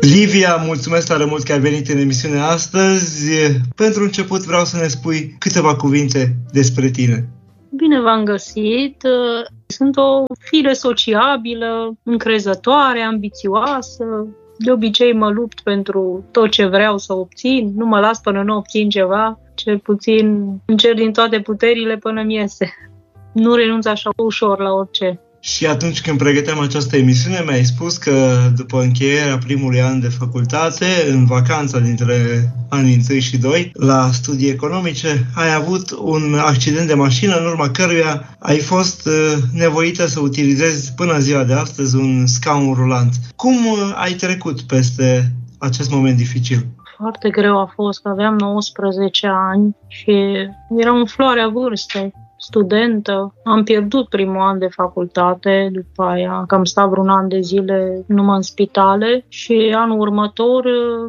Livia, mulțumesc tare mult că ai venit în emisiunea astăzi. Pentru început vreau să ne spui câteva cuvinte despre tine. Bine v-am găsit. Sunt o fire sociabilă, încrezătoare, ambițioasă. De obicei mă lupt pentru tot ce vreau să obțin. Nu mă las până nu obțin ceva. Cel puțin încerc din toate puterile până mi iese. Nu renunț așa ușor la orice. Și atunci când pregăteam această emisiune, mi-ai spus că după încheierea primului an de facultate, în vacanța dintre anii 1 și 2, la studii economice, ai avut un accident de mașină, în urma căruia ai fost nevoită să utilizezi până ziua de astăzi un scaun rulant. Cum ai trecut peste acest moment dificil? Foarte greu a fost, că aveam 19 ani și eram în floarea vârstei. Studentă. Am pierdut primul an de facultate, după aia că am stat vreun an de zile numai în spitale și anul următor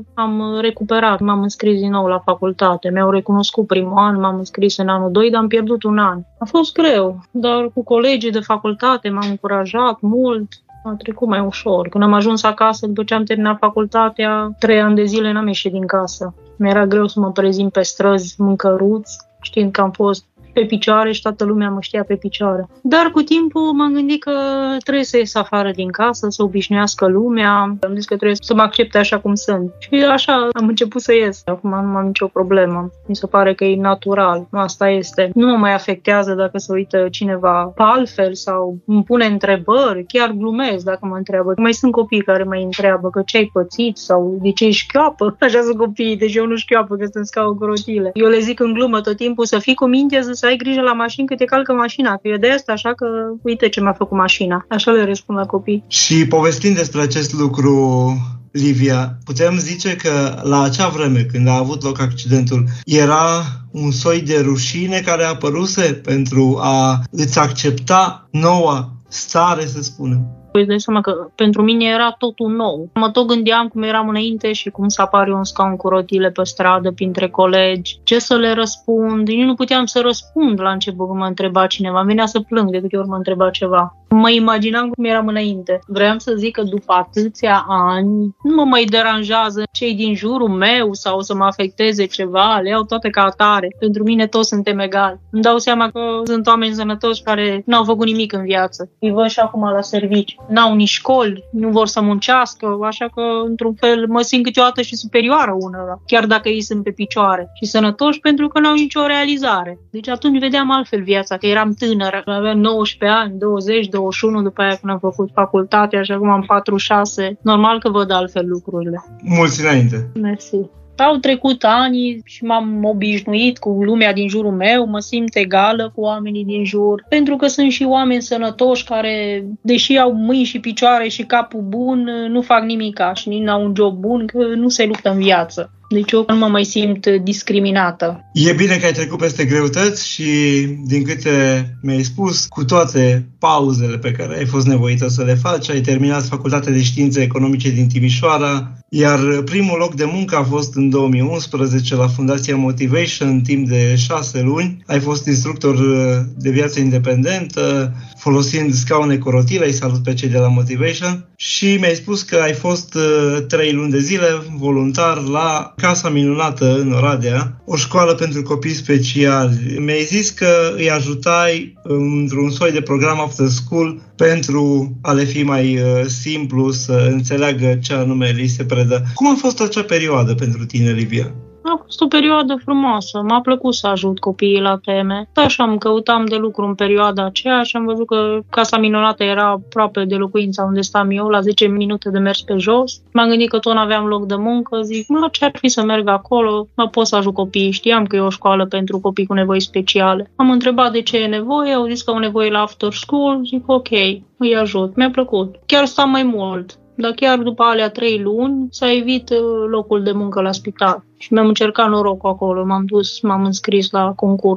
am recuperat, m-am înscris din nou la facultate. Mi-au recunoscut primul an, m-am înscris în anul 2, dar am pierdut un an. A fost greu, dar cu colegii de facultate m-am încurajat mult. A trecut mai ușor. Când am ajuns acasă, după ce am terminat facultatea, 3 ani de zile n-am ieșit din casă. Mi-era greu să mă prezint pe străzi mâncăruți, știind că am fost pe picioare și toată lumea mă știa pe picioare. Dar cu timpul m-am gândit că trebuie să ies afară din casă, să obișnuiască lumea. Am zis că trebuie să mă accepte așa cum sunt. Și așa am început să ies. Acum nu am nicio problemă. Mi se pare că e natural. Asta este. Nu mă mai afectează dacă se uită cineva pe altfel sau îmi pune întrebări. Chiar glumesc dacă mă întreabă. Mai sunt copii care mă întreabă că ce ai pățit sau de ce ești șchioapă. Așa sunt copiii, deci eu nu șchioapă, că sunt scaun cu rotile. Eu le zic în glumă tot timpul să fii cu minte, să ai grijă la mașini că te calcă mașina, că e de asta, așa că uite ce mi-a făcut mașina. Așa le răspund la copii. Și povestind despre acest lucru, Livia, putem zice că la acea vreme, când a avut loc accidentul, era un soi de rușine care a apăruse pentru a îți accepta noua stare, să spunem? Îți dai seama că pentru mine era totul nou. Mă tot gândeam cum eram înainte și cum să apar eu un scaun cu rotile pe stradă, printre colegi. Ce să le răspund? Eu nu puteam să răspund la început când mă întreba cineva. Îmi venea să plâng de câte ori mă întreba ceva. Mă imaginam cum eram înainte. Vreau să zic că după atâția ani nu mă mai deranjează cei din jurul meu sau să mă afecteze ceva. Le iau toate ca atare. Pentru mine toți suntem egali. Îmi dau seama că sunt oameni sănătoși care n-au făcut nimic în viață. Îi văd și acum la serviciu. N-au nici școli, nu vor să muncească, așa că, într-un fel, mă simt câteodată și superioară unora, chiar dacă ei sunt pe picioare și sănătoși pentru că n-au nicio realizare. Deci atunci vedeam altfel viața, că eram tânără, aveam 19 ani, 20, 21, după aia când am făcut facultatea și acum am 46, normal că văd altfel lucrurile. Mulți înainte! Mersi! Au trecut ani și m-am obișnuit cu lumea din jurul meu, mă simt egală cu oamenii din jur, pentru că sunt și oameni sănătoși care, deși au mâini și picioare și capul bun, nu fac nimica și nici n-au un job bun, că nu se luptă în viață. Deci eu nu mă mai simt discriminată. E bine că ai trecut peste greutăți și, din câte mi-ai spus, cu toate pauzele pe care ai fost nevoită să le faci, ai terminat Facultatea de Științe Economice din Timișoara, iar primul loc de muncă a fost în 2011 la Fundația Motivation, timp de 6 luni. Ai fost instructor de viață independentă, folosind scaune cu rotile, îi salut pe cei de la Motivation, și mi-ai spus că ai fost 3 luni de zile voluntar la Casa Minunată în Oradea, o școală pentru copii speciali. Mi-ai zis că îi ajutai într-un soi de program after school pentru a le fi mai simplu să înțeleagă ce anume li se predă. Cum a fost acea perioadă pentru tine, Livia? A fost o perioadă frumoasă. M-a plăcut să ajut copiii la teme. Așa îmi căutam de lucru în perioada aceea și am văzut că Casa Minunată era aproape de locuința unde stam eu, la 10 minute de mers pe jos. M-am gândit că tot n-aveam loc de muncă. Zic, ce-ar fi să merg acolo? Mă pot să ajut copiii. Știam că e o școală pentru copii cu nevoi speciale. Am întrebat de ce e nevoie. Au zis că au nevoie la after school. Zic, ok, îi ajut. Mi-a plăcut. Chiar stam mai mult. Dar chiar după alea 3 luni s-a evit locul de muncă la spital. Și mi-am încercat norocul acolo. M-am dus, m-am înscris la concurs.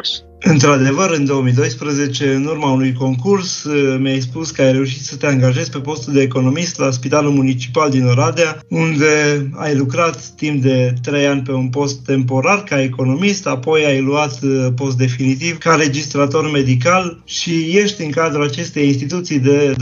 Într-adevăr, în 2012, în urma unui concurs, mi-ai spus că ai reușit să te angajezi pe postul de economist la Spitalul Municipal din Oradea, unde ai lucrat timp de 3 ani pe un post temporar ca economist, apoi ai luat post definitiv ca registrator medical și ești în cadrul acestei instituții de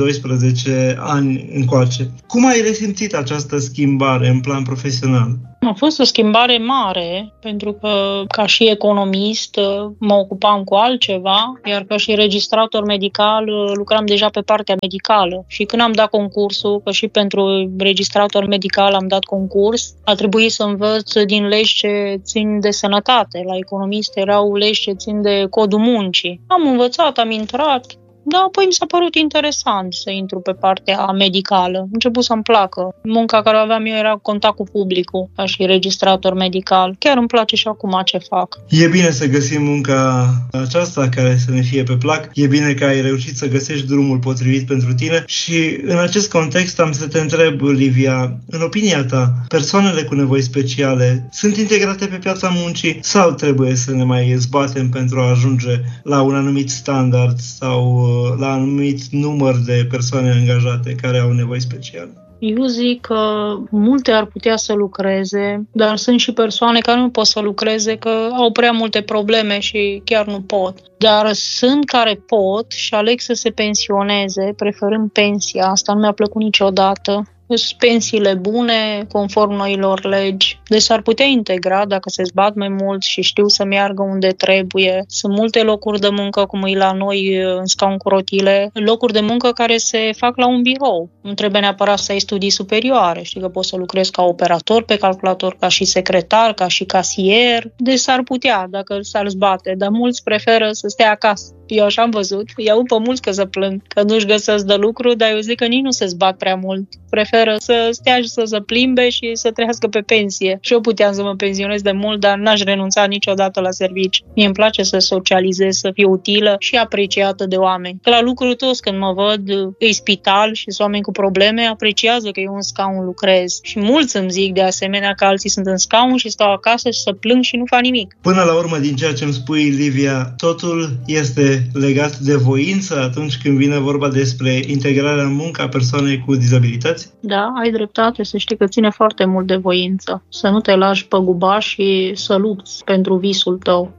12 ani încoace. Cum ai resimțit această schimbare în plan profesional? A fost o schimbare mare, pentru că ca și economist mă ocupam cu altceva, iar ca și registrator medical lucram deja pe partea medicală. Și când am dat concursul, că și pentru registrator medical am dat concurs, a trebuit să învăț din legi ce țin de sănătate. La economist erau legi ce țin de codul muncii. Am învățat, am intrat. Da, apoi mi s-a părut interesant să intru pe partea medicală. A început să-mi placă. Munca care o aveam eu era contact cu publicul, ca și registrator medical. Chiar îmi place și acum ce fac. E bine să găsim munca aceasta care să ne fie pe plac. E bine că ai reușit să găsești drumul potrivit pentru tine și în acest context am să te întreb, Livia, în opinia ta, persoanele cu nevoi speciale sunt integrate pe piața muncii sau trebuie să ne mai zbatem pentru a ajunge la un anumit standard sau la anumit număr de persoane angajate care au nevoi speciale? Eu zic că multe ar putea să lucreze, dar sunt și persoane care nu pot să lucreze, că au prea multe probleme și chiar nu pot. Dar sunt care pot și aleg să se pensioneze, preferând pensia. Asta nu mi-a plăcut niciodată. Sunt pensiile bune, conform noilor legi. Deci s-ar putea integra dacă se zbat mai mult și știu să meargă unde trebuie. Sunt multe locuri de muncă, cum e la noi în scaun cu rotile, locuri de muncă care se fac la un birou. Nu trebuie neapărat să ai studii superioare. Știi că poți să lucrezi ca operator pe calculator, ca și secretar, ca și casier. Deci s-ar putea, dacă s-ar zbate. Dar mulți preferă să stea acasă. Eu așa am văzut. I-au pe mulți că să plâng, că nu-și găsesc de lucru, dar eu zic că nici nu se zbat prea mult. Preferă să stea și să se plimbe și să trăiască pe pensie. Și eu puteam să mă pensionez de mult, dar n-aș renunța niciodată la servici. Mie îmi place să socializez, să fiu utilă și apreciată de oameni. Că la lucru toți, când mă văd, e spital și sunt oameni cu probleme, apreciază că eu în scaun lucrez. Și mulți îmi zic de asemenea că alții sunt în scaun și stau acasă și să plâng și nu fac nimic. Până la urmă, din ceea ce îmi spui, Livia, totul este legat de voință atunci când vine vorba despre integrarea în muncă a persoanei cu dizabilități? Da, ai dreptate, să știi că ține foarte mult de voință. Să nu te lași păguba și să lupți pentru visul tău.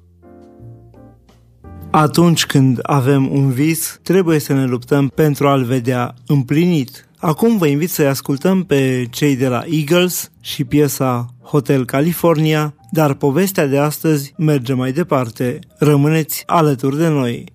Atunci când avem un vis, trebuie să ne luptăm pentru a-l vedea împlinit. Acum vă invit să-i ascultăm pe cei de la Eagles și piesa Hotel California, dar povestea de astăzi merge mai departe. Rămâneți alături de noi!